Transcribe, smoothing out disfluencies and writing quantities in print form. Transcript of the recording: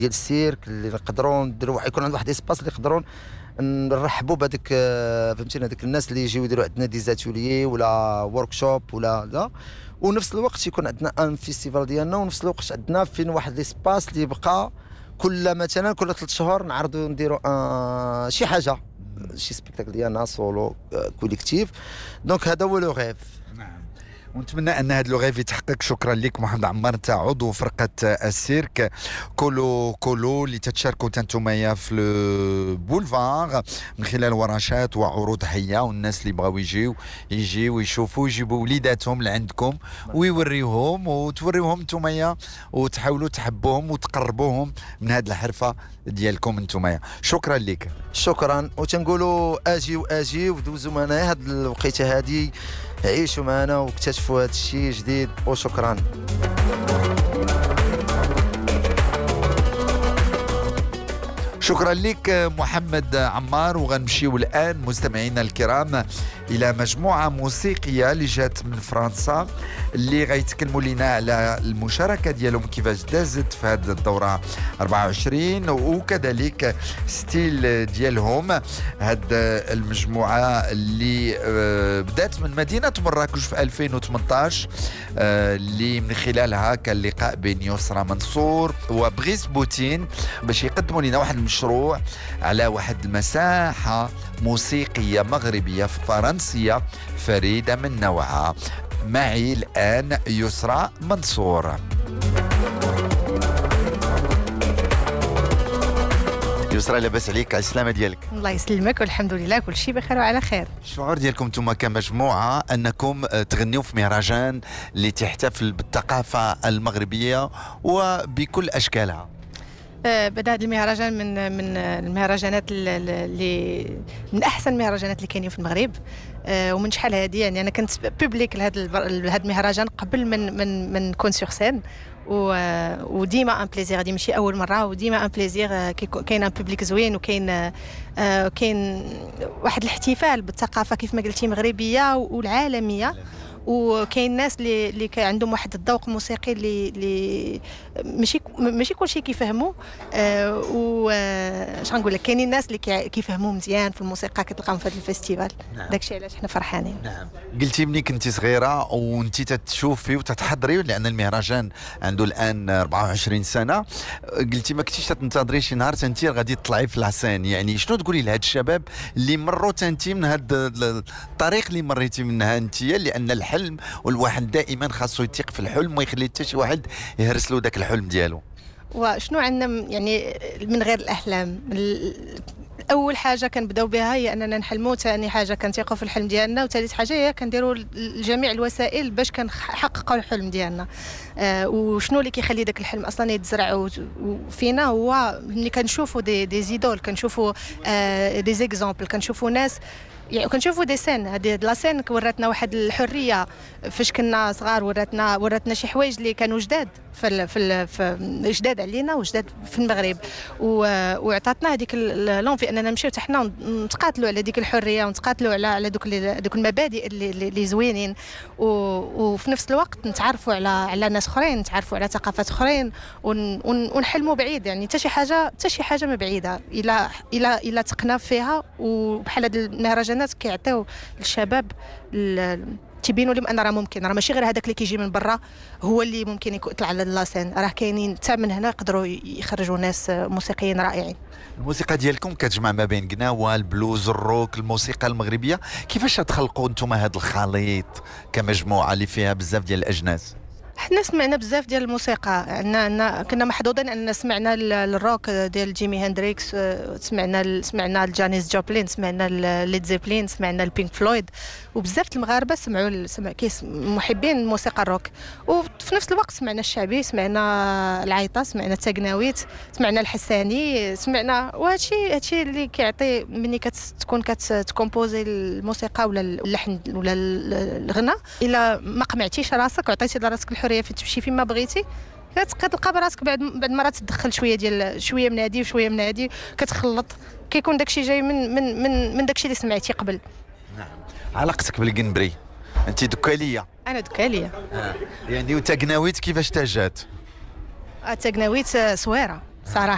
ديال السيرك اللي نقدروا نديروا، يكون عند واحد اسباس اللي نقدروا نرحبوا بهذاك فهمتيني، هذوك الناس اللي يجيو يديروا عندنا دي زاتوليي ولا ورك شوب ولا لا. ونفس الوقت يكون عندنا ان فيستيفال ديالنا، ونفس الوقت عندنا فين واحد ليسباس اللي يبقى مثلا كل 3 شهور نعرضوا نديروا شي حاجه، شي سبيكتاكل ديالنا سولو كوليكتيف. دونك هذا هو لو غيف. ونتمنى ان هذا لو غيف يتحقق. شكرا لك محمد عمار، انت عضو فرقه السيرك كولو اللي تتشاركوا انتم في البولفار من خلال ورشات وعروض حيه، والناس اللي بغاو يجيو يشوفوا، يجيبوا وليداتهم لعندكم ويوريوهم وتوريوهم انتم وتحاولوا تحبوهم وتقربوهم من هذه الحرفه ديالكم انتم. شكرا لك. شكرا، وتنقولوا اجي ودوزوا معنا هذه الوقيته هذه، عيشوا معنا واكتشفوا هذا الشيء جديد. وشكرا. شكرا لك محمد عمار. وغنمشيو الآن مستمعينا الكرام إلى مجموعة موسيقية اللي جات من فرنسا، اللي غيتكلموا لنا على المشاركة ديالهم كيفاش دازت في هذه الدورة 24، وكذلك ستيل ديالهم. هاد المجموعة اللي بدات من مدينة مراكش في 2018، اللي من خلالها كان لقاء بين يسرى منصور وبغيس بوتين باش يقدموا لنا واحد المشروع على واحد المساحة موسيقية مغربية فرنسية فريدة من نوعها. معي الآن يسرى منصور. يسرى، لاباس عليك؟ على السلامة ديالك؟ الله يسلمك والحمد لله، كل شيء بخير وعلى خير. الشعور ديالكم انتم كمجموعة انكم تغنيوا في مهرجان اللي تحتفل بالثقافة المغربية وبكل اشكالها؟ بدا هذا المهرجان من المهرجانات اللي من احسن المهرجانات اللي كاينين في المغرب. ومن شحال هذه يعني انا كنت بوبليك لهذا المهرجان قبل من نكون سور سين، وديما ان بليزير، هذه ماشي اول مره، وديما ان بليزير كاين ان بوبليك زوين، وكاين واحد الاحتفال بالثقافه كيف ما قلتي مغربيه والعالميه. وكاين ناس اللي عندهم واحد الذوق موسيقي اللي ماشي كلشي كيفهموا. واش غنقول لك، كاينين الناس اللي كيفهموا مزيان في الموسيقى كتلقاهم في هذا الفيستيفال. نعم. داكشي علاش حنا فرحانين. نعم. قلتي ملي كنتي صغيره وانت تتشوفي وتتحضري، لان المهرجان عنده الان 24 سنه، قلتي ما كنتيش تنتظري شي نهار انت غادي تطلعي في لاسين. يعني شنو تقولي لهاد الشباب اللي مروا انت من هاد الطريق اللي مريتي منها انت، لان الحلم والواحد دائما خاصو يثيق في الحلم وما يخلي حتى شي واحد يهرس له ذاك الحلم ديالو؟ وشنو عندنا يعني من غير الاحلام؟ اول حاجه كنبداو بها هي اننا نحلموا، ثاني حاجه كنثيقوا في الحلم ديالنا، وثالث حاجه هي كنديروا جميع الوسائل باش كنحققوا الحلم ديالنا. وشنو اللي كيخلي داك الحلم اصلا يتزرع فينا؟ هو ملي كنشوفوا دي زيدول، كنشوفوا دي زيكزامبل، كنشوفوا ناس، يعني كنشوفوا دي سين. هذه لا سين وراتنا واحد الحريه فاش كنا صغار، وراتنا شي حوايج اللي كانوا جداد في جداد علينا وجداد في المغرب، وعطاتنا هذيك لونفي اننا نمشيو حتى حنا نتقاتلوا على ديك الحريه، ونتقاتلوا على دوك المبادئ اللي زوينين، وفي نفس الوقت نتعرفوا على ناس اخرين، نتعرفوا على ثقافات اخرين، ونحلموا بعيد. يعني حتى شي حاجه ما بعيده الا تقنا فيها. وبحال هاد المهرجانات كيعطيو للشباب تيبينوا لهم ان راه ممكن، راه ماشي غير هذاك اللي كيجي من برا هو اللي ممكن يطلع على لاسين، راه كاينين حتى من هنا يقدروا يخرجوا ناس موسيقيين رائعين. الموسيقى ديالكم كتجمع ما بين قناوه، البلوز، الروك، الموسيقى المغربيه. كيفاش تخلقوا انتم هذا الخليط كمجموعه اللي فيها بزاف ديال الاجناس؟ حنا سمعنا بزاف ديال الموسيقى، كنا محظوظين ان سمعنا الروك ديال جيمي هندريكس، سمعنا الجانيس جوبلين، سمعنا ليد زيبلين، سمعنا البينك فلويد، وبزاف المغاربه سمعوا محبين الموسيقى الروك. وفي نفس الوقت سمعنا الشعبي، سمعنا العيطه، سمعنا التاكناويت، سمعنا الحساني، سمعنا. وهادشي اللي كيعطي ملي كتكون كتكومبوزي الموسيقى ولا اللحن ولا الغناء، الا ما قمعتيش راسك وعطيتي لراسك الحريه فين تمشي فين ما بغيتي، كتلقى براسك بعد مرات تدخل شويه من هادي وشويه من هادي، كتخلط، كيكون داكشي جاي من داكشي اللي سمعتي قبل. نعم. علاقتك بالقنبري؟ انت دكاليه؟ انا دكاليه. يعني وتاكناويت كيفاش تاجات؟ التاكناويت صويره صراحه.